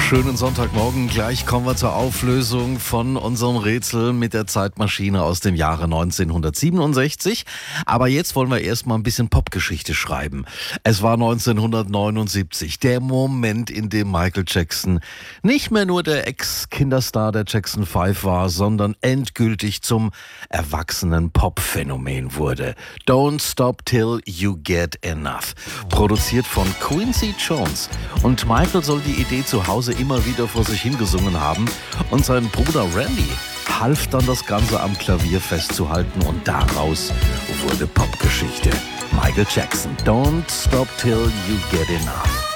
Schönen Sonntagmorgen. Gleich kommen wir zur Auflösung von unserem Rätsel mit der Zeitmaschine aus dem Jahre 1967. Aber jetzt wollen wir erstmal ein bisschen Popgeschichte schreiben. Es war 1979, der Moment, in dem Michael Jackson nicht mehr nur der Ex-Kinderstar der Jackson 5 war, sondern endgültig zum erwachsenen Pop-Phänomen wurde. Don't Stop Till You Get Enough. Produziert von Quincy Jones. Und Michael soll die Idee zu Hause immer wieder vor sich hingesungen haben und sein Bruder Randy half dann das Ganze am Klavier festzuhalten und daraus wurde Popgeschichte. Michael Jackson, Don't Stop Till You Get Enough.